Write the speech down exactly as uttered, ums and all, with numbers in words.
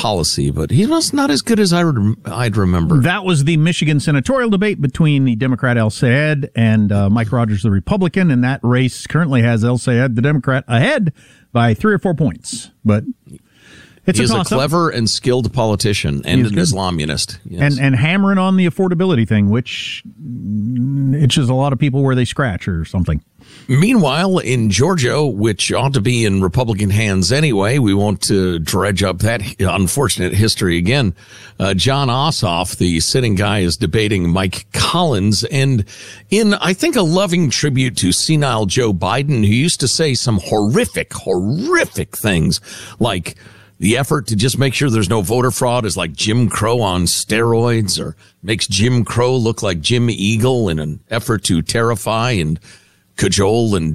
policy, but he was not as good as I would, I'd remember. That was the Michigan senatorial debate between the Democrat El Sayed and uh, Mike Rogers, the Republican, and that race currently has El Sayed, the Democrat, ahead by three or four points. But it's He's a, a clever and skilled politician and an good. Islamist. Yes. And, and hammering on the affordability thing, which itches a lot of people where they scratch or something. Meanwhile, in Georgia, which ought to be in Republican hands anyway, we won't uh, dredge up that unfortunate history again. Uh, John Ossoff, the sitting guy, is debating Mike Collins. And in, I think, a loving tribute to senile Joe Biden, who used to say some horrific, horrific things like the effort to just make sure there's no voter fraud is like Jim Crow on steroids, or makes Jim Crow look like Jim Eagle in an effort to terrify and cajole and